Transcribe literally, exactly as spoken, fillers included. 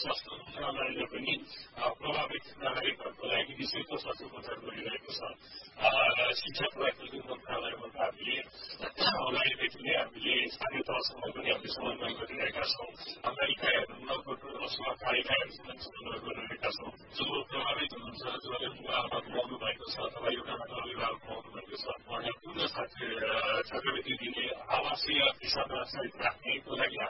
स्वास्थ्य मन्त्रालयले पनि प्रभावित नागरिकहरूको लागि विशेष स्वास्थ्य उपचार गरिरहेको छ। शिक्षा प्राविधिक मन्त्रालयबाट हामीले अगाडिदेखि नै हामीले स्थानीय तहसम्म पनि हामीले समन्वय गरिरहेका छौँ। हाम्रा इकाइहरू नगरको सहकारी इकाइहरूसँग समन्वय गरिरहेका छौँ। जो प्रभावित हुनुहुन्छ, जसले बुवाआमा गुमाउनु भएको छ अथवा एउटा मात्र अभिभावक गुमाउनु भएको छ, उहाँलाई पुनः छात्रवृत्ति दिने, आवासीय हिसाबमा सहित राख्नेको लागि